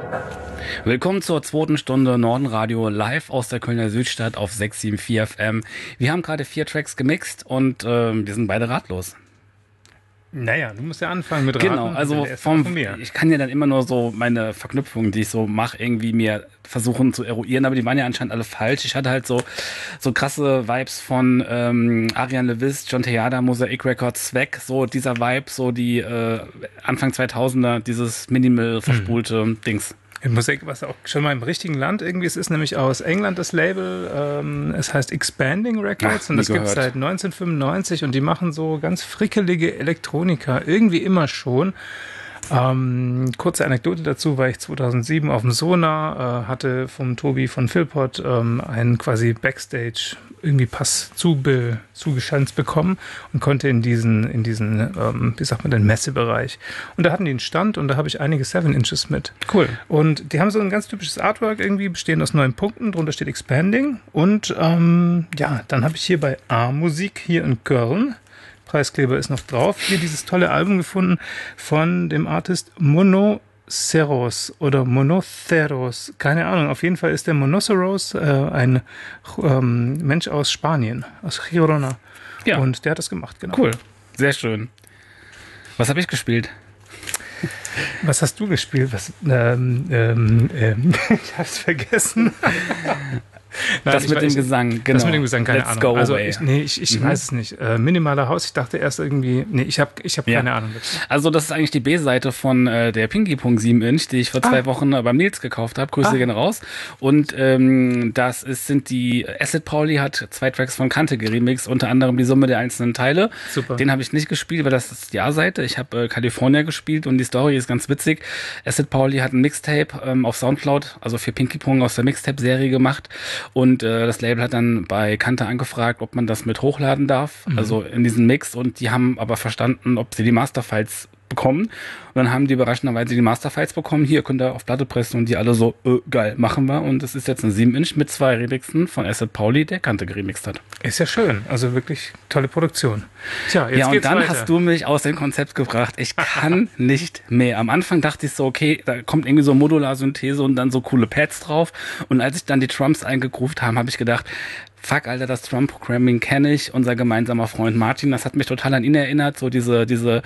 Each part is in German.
Willkommen zur zweiten Stunde Nordenradio live aus der Kölner Südstadt auf 674 FM. Wir haben gerade 4 Tracks gemixt und wir sind beide ratlos. Naja, du musst ja anfangen mit Raten. Genau, also ich kann ja dann immer nur so meine Verknüpfungen, die ich so mache, irgendwie mir versuchen zu eruieren, aber die waren ja anscheinend alle falsch. Ich hatte halt so krasse Vibes von Ariane Lewis, John Tejada, Mosaic Records, Zweck, so dieser Vibe, so die Anfang 2000er, dieses minimal verspulte Dings. Musik, was auch schon mal im richtigen Land irgendwie, es ist nämlich aus England das Label, es heißt Expanding Records und das gibt es seit 1995 und die machen so ganz frickelige Elektronika, irgendwie immer schon. Kurze Anekdote dazu, weil ich 2007 auf dem Sonar hatte vom Tobi von Philpott einen quasi Backstage irgendwie Pass zugeschanzt bekommen und konnte in diesen wie sagt man denn, Messebereich. Und da hatten die einen Stand und da habe ich einige 7 Inches mit. Cool. Und die haben so ein ganz typisches Artwork irgendwie, bestehend aus 9 Punkten, drunter steht Expanding und dann habe ich hier bei A-Musik hier in Köln, Preiskleber ist noch drauf, hier dieses tolle Album gefunden von dem Artist Monoceros oder Monoceros, keine Ahnung, auf jeden Fall ist der Monoceros ein Mensch aus Spanien, aus Girona. Ja. Und der hat das gemacht, genau. Cool, sehr schön. Was habe ich gespielt? Was hast du gespielt? Ich hab's vergessen. Nein, das mit dem Gesang, genau. Das mit dem Gesang, keine Ahnung. Also ich weiß es nicht. Minimaler Haus, ich dachte erst irgendwie, ich hab keine Ahnung. Also das ist eigentlich die B-Seite von der Pinky-Pong 7-Inch, die ich vor 2 Wochen beim Nils gekauft habe. Grüße gehen raus. Und sind die Acid Pauli hat 2 Tracks von Kante geremixed, unter anderem die Summe der einzelnen Teile. Super. Den habe ich nicht gespielt, weil das ist die A-Seite. Ich habe California gespielt und die Story ist ganz witzig. Acid Pauli hat ein Mixtape auf Soundcloud, also für Pinky-Pong aus der Mixtape-Serie gemacht. Und das Label hat dann bei Kante angefragt, ob man das mit hochladen darf, also in diesen Mix. Und die haben aber verstanden, ob sie die Masterfiles bekommen. Und dann haben die überraschenderweise die Masterfiles bekommen. Hier könnt ihr auf Platte pressen und die alle so, geil, machen wir. Und es ist jetzt ein 7-Inch mit 2 Remixen von Acid Pauli, der Kante geremixt hat. Ist ja schön. Also wirklich tolle Produktion. Tja, jetzt und dann weiter. Hast du mich aus dem Konzept gebracht. Ich kann nicht mehr. Am Anfang dachte ich so, okay, da kommt irgendwie so Modularsynthese und dann so coole Pads drauf. Und als ich dann die Drums eingegroovt habe ich gedacht, fuck, Alter, das Drum-Programming kenne ich. Unser gemeinsamer Freund Martin, das hat mich total an ihn erinnert. So diese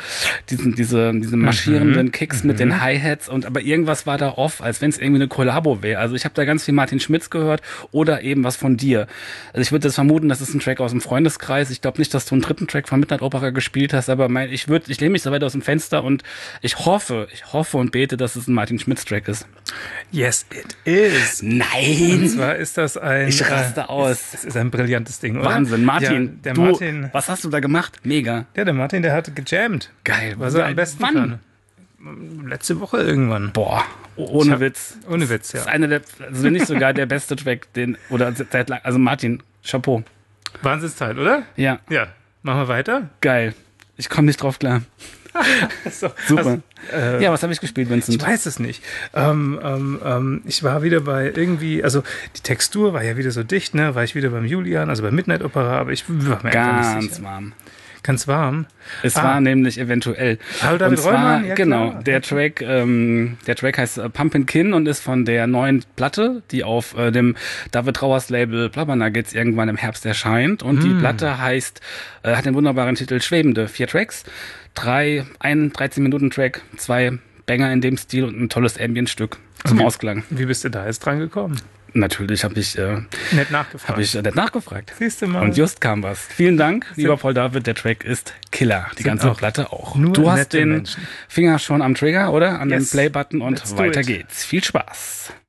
marschierenden Kicks mit den Hi-Hats aber irgendwas war da off, als wenn es irgendwie eine Kollabo wäre. Also ich habe da ganz viel Martin Schmitz gehört oder eben was von dir. Also ich würde das vermuten, das ist ein Track aus dem Freundeskreis. Ich glaube nicht, dass du einen 3. Track von Midnight Opera gespielt hast, aber ich lehne mich so weit aus dem Fenster und ich hoffe und bete, dass es ein Martin Schmitz-Track ist. Yes, it is. Nein! Und zwar ist das Ich raste aus. Das ist ein brillantes Ding, oder? Wahnsinn, Martin. Ja, Martin. Was hast du da gemacht? Mega. Ja, der Martin, der hat gejammt. Geil. Was er am besten kann. Letzte Woche irgendwann. Boah, ohne Witz. Ohne Witz, ja. Das ist einer wenn nicht sogar der beste Track, also Martin, Chapeau. Wahnsinnsteil, oder? Ja. Ja. Machen wir weiter? Geil. Ich komme nicht drauf klar. So, super. Was habe ich gespielt, Vincent? Ich weiß es nicht. Ich war wieder bei irgendwie, also die Textur war ja wieder so dicht, ne? War ich wieder beim Julian, also beim Midnight Opera, aber ich war mir einfach nicht sicher. Warm. Ganz warm. Es war nämlich eventuell. Und zwar, ja, genau, klar. der Track heißt Pumpin' Kin und ist von der neuen Platte, die auf dem David Trauers Label Blubber Nuggets irgendwann im Herbst erscheint. Und die Platte hat den wunderbaren Titel Schwebende. 4 Tracks, ein 13-Minuten-Track, 2 Banger in dem Stil und ein tolles Ambient-Stück zum Ausklang. Wie bist du da jetzt dran gekommen? Natürlich habe ich nett nachgefragt. Siehst du mal. Und just kam was. Vielen Dank, lieber Paul David. Der Track ist Killer. Die ganze Platte auch. Du hast den Finger schon am Trigger, oder? An den Play-Button und weiter geht's. Viel Spaß.